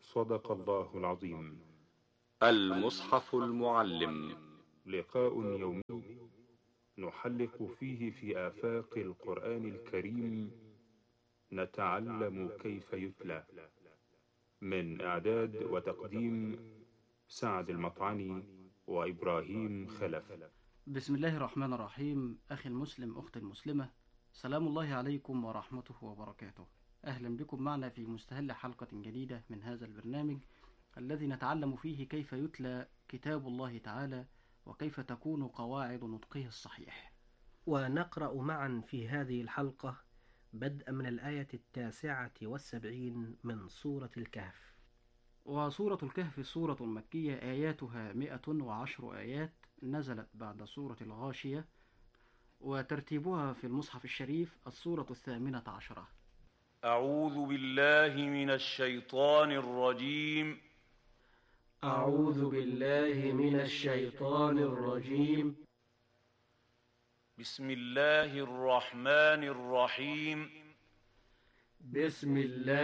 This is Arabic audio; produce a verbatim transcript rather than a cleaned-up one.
صدق الله العظيم. المصحف المعلم. لقاء يومي نحلق فيه في آفاق القرآن الكريم، نتعلم كيف يتلى. من إعداد وتقديم سعد المطعني وإبراهيم خلف. بسم الله الرحمن الرحيم. أخي المسلم، أختي المسلمة، سلام الله عليكم ورحمته وبركاته. أهلا بكم معنا في مستهل حلقة جديدة من هذا البرنامج الذي نتعلم فيه كيف يتلى كتاب الله تعالى وكيف تكون قواعد نطقه الصحيح. ونقرأ معا في هذه الحلقة بدءا من الآية التاسعة والسبعين من سورة الكهف. وسورة الكهف سورة مكية، آياتها مئة وعشر آيات، نزلت بعد سورة الغاشية، وترتيبها في المصحف الشريف السورة الثامنة عشرة. أعوذ بالله من الشيطان الرجيم. أعوذ بالله من الشيطان الرجيم. بسم الله الرحمن الرحيم. بسم الله